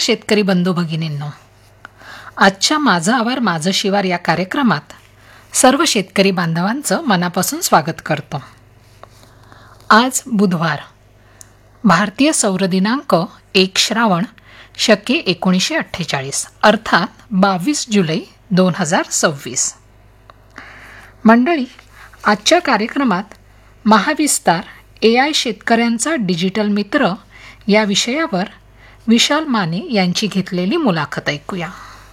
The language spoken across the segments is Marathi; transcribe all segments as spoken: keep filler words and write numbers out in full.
शेतकरी बंधू भगिनींनो, आजच्या माझं आवार माझं शिवार या कार्यक्रमात सर्व शेतकरी बांधवांचं मनापासून स्वागत करतो. आज बुधवार, भारतीय सौर दिनांक एक श्रावण शके एकोणीसशे अठ्ठेचाळीस अर्थात बावीस जुलै दोन हजार सव्वीस. मंडळी, आजच्या कार्यक्रमात महाविस्तार ए आय शेतकऱ्यांचा डिजिटल मित्र या विषयावर विशाल माने यांची घेतलेली मुलाखत ऐकूया.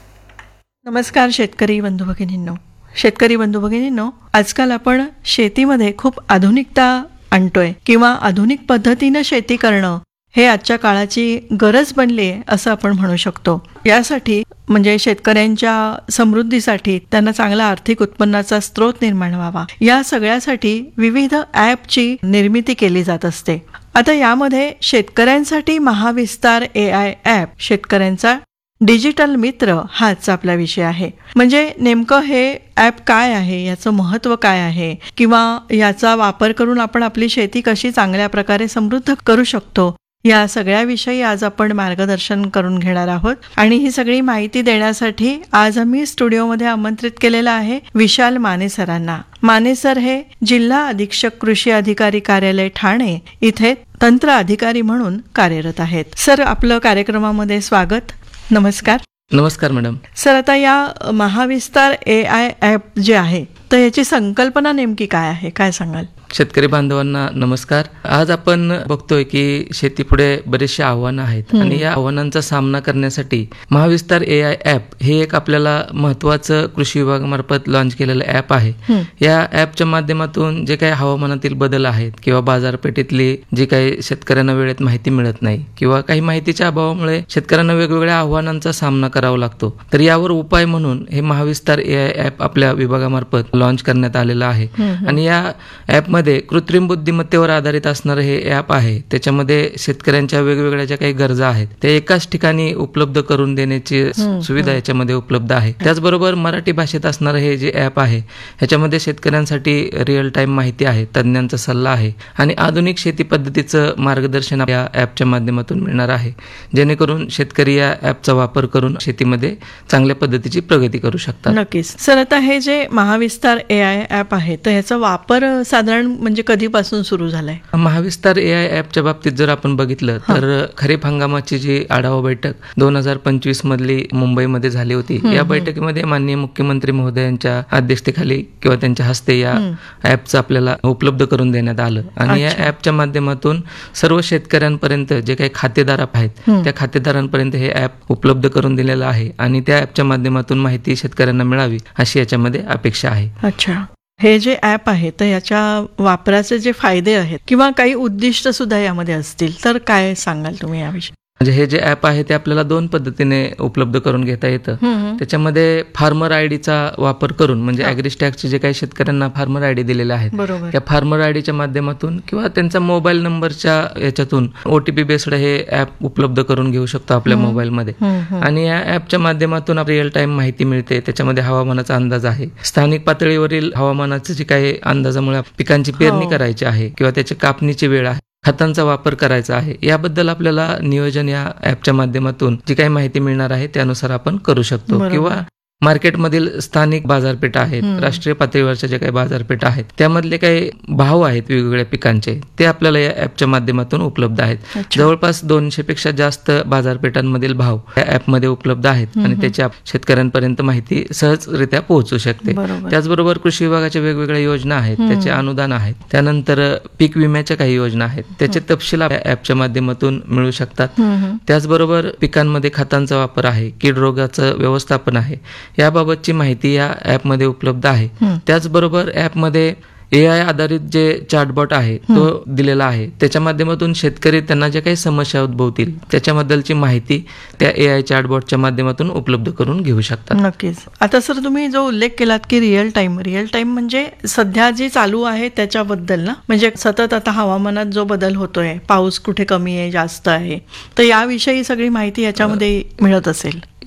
नमस्कार शेतकरी बंधू भगिनींनो. शेतकरी बंधू भगिनींनो, आजकाल आपण शेतीमध्ये खूप आधुनिकता आणतोय किंवा आधुनिक पद्धतीनं शेती करणं हे आजच्या काळाची गरज बनली आहे असं आपण म्हणू शकतो. यासाठी म्हणजे शेतकऱ्यांच्या समृद्धीसाठी, त्यांना चांगला आर्थिक उत्पन्नाचा स्रोत निर्माण व्हावा, या सगळ्यासाठी विविध ॲपची निर्मिती केली जात असते. आता यामध्ये शेतकऱ्यांसाठी महाविस्तार ए आय ॲप, शेतकऱ्यांचा डिजिटल मित्र हाच आपला विषय आहे. म्हणजे नेमकं हे ॲप काय आहे, याचं महत्त्व काय आहे, किंवा याचा वापर करून आपण आपली शेती कशी चांगल्या प्रकारे समृद्ध करू शकतो, या सगळ्याविषयी आज आपण मार्गदर्शन करून घेणार आहोत. आणि ही सगळी माहिती देण्यासाठी आज आम्ही स्टुडिओमध्ये आमंत्रित केलेलं आहे विशाल माने सरांना. माने सर हे जिल्हा अधीक्षक कृषी अधिकारी कार्यालय ठाणे इथे तंत्र अधिकारी म्हणून कार्यरत आहेत. सर, आपलं कार्यक्रमामध्ये स्वागत. नमस्कार. नमस्कार मॅडम. सर, आता या महाविस्तार ए आय ॲप जे आहे तर याची संकल्पना नेमकी काय आहे, काय सांगाल? शेतकरी बांधवांना नमस्कार. आज आपण बघतोय की शेतीपुढे बरेचसे आव्हानं आहेत आणि या आव्हानांचा सामना करण्यासाठी महाविस्तार ए आय ॲप हे एक आपल्याला महत्वाचं कृषी विभागामार्फत लॉन्च केलेलं ॲप आहे. या ॲपच्या माध्यमातून जे काही हवामानातील बदल आहेत किंवा बाजारपेठेतली जी काही शेतकऱ्यांना वेळेत माहिती मिळत नाही किंवा काही माहितीच्या अभावामुळे शेतकऱ्यांना वेगवेगळ्या आव्हानांचा सामना करावा लागतो, तर यावर उपाय म्हणून हे महाविस्तार ए आय ॲप आपल्या विभागामार्फत लॉन्च करण्यात आलेलं आहे. आणि या ॲप मध्ये कृत्रिम बुद्धिमत्तेवर आधारित असणारं हे ॲप आहे. त्याच्यामध्ये शेतकऱ्यांच्या वेगवेगळ्या ज्या काही गरजा आहेत त्या एकाच ठिकाणी उपलब्ध करून देण्याची सुविधा याच्यामध्ये उपलब्ध आहे. त्याचबरोबर मराठी भाषेत असणारं हे जे ॲप आहे ह्याच्यामध्ये शेतकऱ्यांसाठी रिअल टाइम माहिती आहे, तज्ज्ञांचा सल्ला आहे आणि आधुनिक शेती पद्धतीचं मार्गदर्शन या ॲपच्या माध्यमातून मिळणार आहे, जेणेकरून शेतकरी या ॲपचा वापर करून शेतीमध्ये चांगल्या पद्धतीची प्रगती करू शकतात. नक्कीच. सर, आता हे जे महाविस्तार ए आय ॲप आहे तर ह्याचा वापर साधारण म्हणजे कधीपासून सुरू झालाय? महाविस्तार ए आय ॲपच्या बाबतीत जर आपण बघितलं तर खरीप हंगामाची जी आढावा बैठक दोन हजार पंचवीस मधली मुंबईमध्ये झाली होती. या बैठकीमध्ये माननीय मुख्यमंत्री महोदयांच्या अध्यक्षतेखाली किंवा त्यांच्या हस्ते या ॲपचं आपल्याला उपलब्ध करून देण्यात आलं आणि या ॲपच्या माध्यमातून सर्व शेतकऱ्यांपर्यंत जे काही खातेदार आहेत त्या खातेदारांपर्यंत हे ॲप उपलब्ध करून दिलेलं आहे आणि त्या ॲपच्या माध्यमातून माहिती शेतकऱ्यांना मिळावी अशी याच्यामध्ये अपेक्षा आहे. अच्छा. हे जे ॲप आहे तर याच्या वापराचे जे फायदे आहेत किंवा काही उद्दिष्ट सुद्धा यामध्ये असतील तर काय सांगाल तुम्ही याविषयी? म्हणजे हे जे ॲप आहे ते आपल्याला दोन पद्धतीने उपलब्ध करून घेता येतं. त्याच्यामध्ये फार्मर आयडीचा वापर करून, म्हणजे ॲग्रीस्टॅकचे जे काही शेतकऱ्यांना फार्मर आयडी दिलेले आहेत त्या फार्मर आयडीच्या माध्यमातून किंवा त्यांचा मोबाईल नंबरच्या याच्यातून ओटीपी बेस्ड हे ॲप उपलब्ध करून घेऊ शकतो आपल्या मोबाईलमध्ये. आणि या ॲपच्या माध्यमातून रिअल टाइम माहिती मिळते. त्याच्यामध्ये हवामानाचा अंदाज आहे, स्थानिक पातळीवरील हवामानाचे जे काही अंदाजामुळे पिकांची पेरणी करायची आहे किंवा त्याची कापणीची वेळ आहे, खतांचा वापर करायचा आहे, याबद्दल आपल्याला नियोजन या ॲपच्या माध्यमातून जी काही माहिती मिळणार आहे त्यानुसार आपण करू शकतो. किंवा मार्केटमधील स्थानिक बाजारपेठा आहेत, राष्ट्रीय पातळीवरच्या ज्या काही बाजारपेठा आहेत त्यामधले काही भाव आहेत वेगवेगळ्या पिकांचे, ते आपल्याला या ॲपच्या माध्यमातून उपलब्ध आहेत. जवळपास दोनशे पेक्षा जास्त बाजारपेठांमधील भाव या ॲपमध्ये उपलब्ध आहेत आणि त्याच्या शेतकऱ्यांपर्यंत माहिती सहजरित्या पोहोचू शकते. त्याचबरोबर कृषी विभागाच्या वेगवेगळ्या योजना आहेत, त्याचे अनुदान आहेत, त्यानंतर पीक विम्याच्या काही योजना आहेत, त्याचे तपशील या ॲपच्या माध्यमातून मिळू शकतात. त्याचबरोबर पिकांमध्ये खतांचा वापर आहे, कीड रोगाचं व्यवस्थापन आहे, याबाबतची माहिती या ॲपमध्ये उपलब्ध आहे. त्याचबरोबर ॲपमध्ये ए आय आधारित जे चॅटबॉट आहे तो दिलेला आहे. त्याच्या माध्यमातून शेतकरी त्यांना जे काही समस्या उद्भवतील त्याच्याबद्दलची माहिती त्या ए आय चॅटबॉटच्या माध्यमातून उपलब्ध करून घेऊ शकतात. नक्कीच. आता सर, तुम्ही जो उल्लेख केलात की रिअल टाइम रिअल टाइम म्हणजे सध्या जे चालू आहे त्याच्याबद्दल ना, म्हणजे सतत आता हवामानात जो बदल होतोय, पाऊस कुठे कमी आहे, जास्त आहे, तर याविषयी सगळी माहिती याच्यामध्ये मिळत असेल.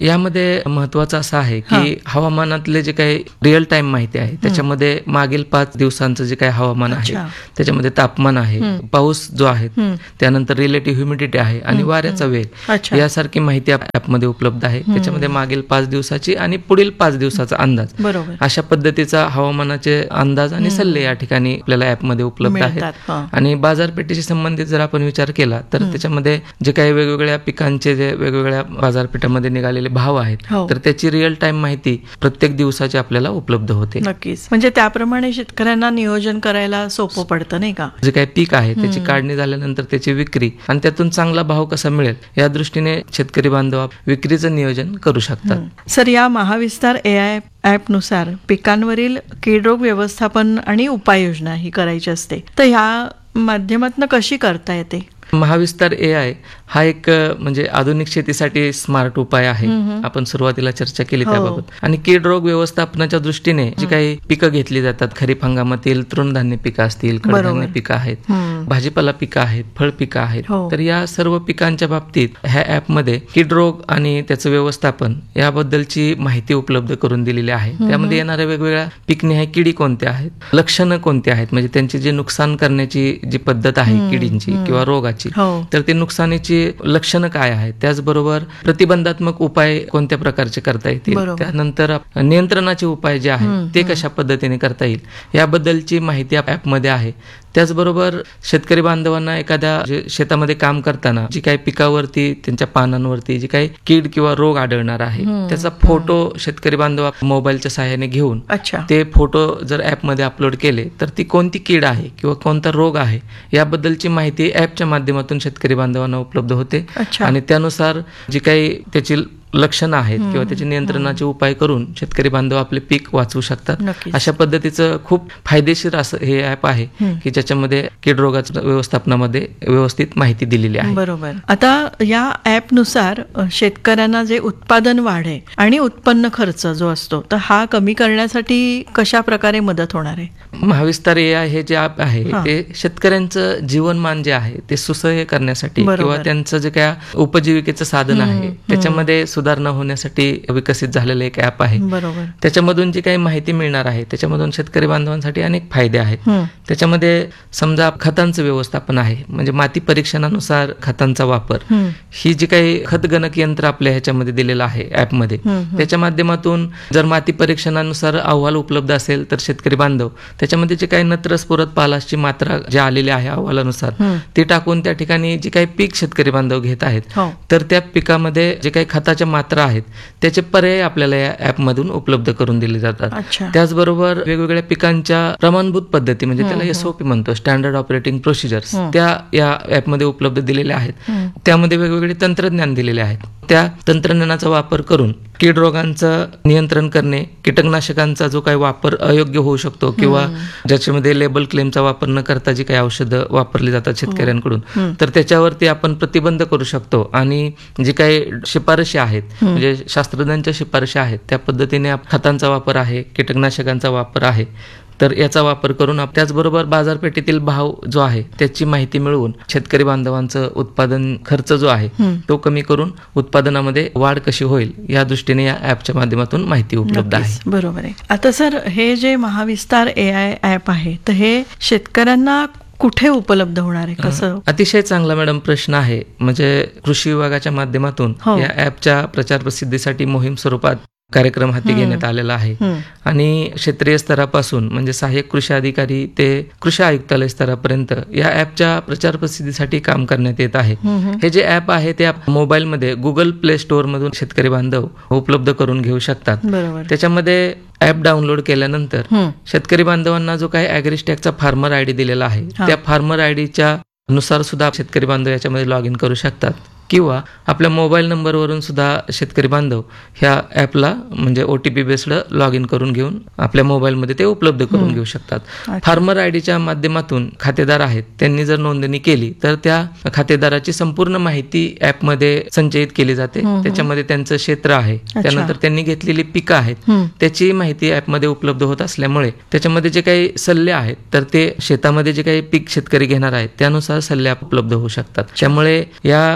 यामध्ये महत्वाचं असं आहे की हवामानातले जे काही रिअल टाइम माहिती आहे त्याच्यामध्ये मागील पाच दिवसांचं जे काही हवामान आहे त्याच्यामध्ये तापमान आहे, पाऊस जो आहे, त्यानंतर रिलेटिव्ह ह्युमिडिटी आहे आणि वाऱ्याचा वेग यासारखी माहिती ऍपमध्ये उपलब्ध आहे. त्याच्यामध्ये मागील पाच दिवसाची आणि पुढील पाच दिवसाचा अंदाज अशा पद्धतीचा हवामानाचे अंदाज आणि सल्ले या ठिकाणी आपल्याला ऍपमध्ये उपलब्ध आहेत. आणि बाजारपेठेशी संबंधित जर आपण विचार केला तर त्याच्यामध्ये जे काही वेगवेगळ्या पिकांचे जे वेगवेगळ्या बाजारपेठांमध्ये निघालेले भाव आहेत तर त्याची रिअल टाइम माहिती प्रत्येक दिवसाची आपल्याला उपलब्ध होते. नक्कीच, म्हणजे त्याप्रमाणे शेतकऱ्यांना नियोजन करायला सोपं पडतं नाही का. जे काही पीक आहे त्याची काढणी झाल्यानंतर त्याची विक्री आणि त्यातून चांगला भाव कसा मिळेल या दृष्टीने शेतकरी बांधव विक्रीचं नियोजन करू शकतात. सर, या महाविस्तार ए आय ॲपनुसार पिकांवरील कीड रोग व्यवस्थापन आणि उपाययोजना ही करायची असते, तर ह्या माध्यमातून कशी करता येते? महाविस्तार ए आय हा एक म्हणजे आधुनिक शेतीसाठी स्मार्ट उपाय आहे. आपण सुरुवातीला चर्चा केली त्याबाबत. आणि कीड रोग व्यवस्थापनाच्या दृष्टीने जी काही पिकं घेतली जातात, खरीप हंगामातील तृणधान्य पिकं असतील, कडधान्य पिकं आहेत, भाजीपाला पिकं आहेत, फळ पिकं आहेत, तर या सर्व पिकांच्या बाबतीत ह्या ऍपमध्ये कीड रोग आणि त्याचं व्यवस्थापन याबद्दलची माहिती उपलब्ध करून दिलेली आहे. त्यामध्ये येणाऱ्या वेगवेगळ्या पिकनिहाय किडी कोणत्या आहेत, लक्षणं कोणती आहेत, म्हणजे त्यांची जी नुकसान करण्याची जी पद्धत आहे किडींची किंवा रोगाची, तर ते नुकसानीची लक्षणं काय आहेत, त्याचबरोबर प्रतिबंधात्मक उपाय कोणत्या प्रकारचे करता येतील, त्यानंतर नियंत्रणाचे उपाय जे आहेत ते कशा पद्धतीने करता येईल याबद्दलची माहिती ऍपमध्ये आहे. त्याचबरोबर शेतकरी बांधवांना एखाद्या शेतामध्ये काम करताना जी काही पिकावरती त्यांच्या पानांवरती जी काही कीड किंवा रोग आढळणार आहे त्याचा फोटो शेतकरी बांधव मोबाईलच्या सहाय्याने घेऊन ते फोटो जर ऍपमध्ये अपलोड केले तर ती कोणती कीड आहे किंवा कोणता रोग आहे याबद्दलची माहिती ऍपच्या माध्यमातून शेतकरी बांधवांना उपलब्ध होते. आणि त्यानुसार जी काही त्याची लक्षणं आहेत किंवा त्याचे नियंत्रणाचे उपाय करून शेतकरी बांधव आपले पीक वाचवू शकतात. अशा पद्धतीचं खूप फायदेशीर असं हे ऍप आहे की ज्याच्यामध्ये कीड रोगाच्या व्यवस्थापनामध्ये व्यवस्थित माहिती दिलेली आहे. बरोबर. आता या ऍपनुसार शेतकऱ्यांना जे उत्पादन वाढ आहे आणि उत्पन्न खर्च जो असतो तर हा कमी करण्यासाठी कशा प्रकारे मदत होणार आहे? महाविस्तार ए आय हे जे ऍप आहे ते शेतकऱ्यांचं जीवनमान जे आहे ते सुसह्य करण्यासाठी किंवा त्यांचं जे काय उपजीविकेचं साधन आहे त्याच्यामध्ये सुधारणा होण्यासाठी विकसित झालेलं एक ऍप आहे. त्याच्यामधून जी काही माहिती मिळणार आहे त्याच्यामधून शेतकरी बांधवांसाठी अनेक फायदे आहेत. त्याच्यामध्ये समजा खतांचं व्यवस्थापन आहे, म्हणजे माती परीक्षणानुसार खतांचा वापर, ही जी काही खत गणक यंत्र आपल्या ह्याच्यामध्ये दिलेलं आहे ऍपमध्ये, त्याच्या माध्यमातून जर माती परीक्षणानुसार अहवाल उपलब्ध असेल तर शेतकरी बांधव त्याच्यामध्ये जे काही नत्र स्फुरद पालाशची मात्रा जे आलेली आहे अहवालानुसार ती टाकून त्या ठिकाणी जे काही पीक शेतकरी बांधव घेत आहेत तर त्या पिकामध्ये जे काही खताच्या मात्रा आहेत त्याचे पर्याय आपल्याला या ऍपमधून उपलब्ध करून दिले जातात. त्याचबरोबर वेगवेगळ्या पिकांच्या प्रमाणभूत पद्धती म्हणजे त्याला एसओपी म्हणतो, स्टँडर्ड ऑपरेटिंग प्रोसिजर्स, त्या या ऍपमध्ये उपलब्ध दिलेल्या आहेत. त्यामध्ये वेगवेगळे तंत्रज्ञान दिलेले आहेत. त्या तंत्रज्ञानाचा वापर करून कीड रोगांचं नियंत्रण करणे, कीटकनाशकांचा जो काही वापर अयोग्य होऊ शकतो किंवा ज्याच्यामध्ये लेबल क्लेमचा वापर न करता जी काही औषधं वापरली जातात शेतकऱ्यांकडून तर त्याच्यावरती आपण प्रतिबंध करू शकतो. आणि जी काही शिफारशी आहेत म्हणजे शास्त्रज्ञांच्या शिफारशी आहेत त्या पद्धतीने खतांचा वापर आहे, कीटकनाशकांचा वापर आहे, तर याचा वापर करून त्याचबरोबर बाजारपेठेतील भाव जो आहे त्याची माहिती मिळवून शेतकरी बांधवांचं उत्पादन खर्च जो आहे तो कमी करून उत्पादनामध्ये वाढ कशी होईल या दृष्टीने या ऍपच्या माध्यमातून माहिती उपलब्ध आहे. बरोबर आहे. आता सर, हे जे महाविस्तार ए आय ऍप आहे तर हे शेतकऱ्यांना कुठे उपलब्ध होणार आहे, कसं? अतिशय चांगला मॅडम प्रश्न आहे. म्हणजे कृषी विभागाच्या माध्यमातून या ऍपच्या प्रचार प्रसिद्धीसाठी मोहीम स्वरूपात कार्यक्रम हाती घेण्यात आलेला आहे. आणि क्षेत्रीय स्तरापासून म्हणजे सहाय्यक कृषी अधिकारी ते कृषी आयुक्तालय स्तरापर्यंत या ऍपच्या प्रचार प्रसिद्धीसाठी काम करण्यात येत आहे. हे जे ऍप आहे ते मोबाईलमध्ये गुगल प्ले स्टोअर मधून शेतकरी बांधव उपलब्ध करून घेऊ शकतात. त्याच्यामध्ये ऍप डाउनलोड केल्यानंतर शेतकरी बांधवांना जो काही ऍग्रिस्टॅकचा फार्मर आयडी दिलेला आहे त्या फार्मर आयडीच्या नुसार सुद्धा शेतकरी बांधव याच्यामध्ये लॉग इन करू शकतात. किंवा आपल्या मोबाईल नंबरवरून सुद्धा शेतकरी बांधव ह्या ऍपला म्हणजे ओटीपी बेस्ड लॉग इन करून घेऊन आपल्या मोबाईलमध्ये ते उपलब्ध करून घेऊ शकतात. फार्मर आयडीच्या माध्यमातून खातेदार आहेत त्यांनी जर नोंदणी केली तर त्या खातेदाराची संपूर्ण माहिती ऍपमध्ये संचयित केली जाते. त्याच्यामध्ये त्यांचं क्षेत्र आहे, त्यानंतर त्यांनी घेतलेली पिकं आहेत त्याची माहिती ऍपमध्ये उपलब्ध होत असल्यामुळे त्याच्यामध्ये जे काही सल्ले आहेत तर ते शेतामध्ये जे काही पीक शेतकरी घेणार आहेत त्यानुसार सल्ले उपलब्ध होऊ शकतात. त्यामुळे या ऍपच्या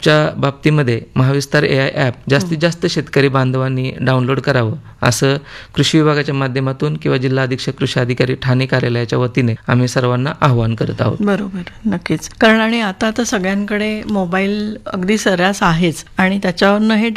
ॲपच्या बाबतीमध्ये महाविस्तार ए आय ॲप जास्तीत जास्त शेतकरी बांधवांनी डाउनलोड करावं असं कृषी विभागाच्या माध्यमातून किंवा जिल्हा अधीक्षक कृषी अधिकारी ठाणे कार्यालयाच्या वतीने आम्ही सर्वांना आवाहन करत आहोत. बरोबर, नक्कीच. कारण आणि आता तर सगळ्यांकडे मोबाईल अगदी सर्रास आहेच आणि त्याच्यावरनं हे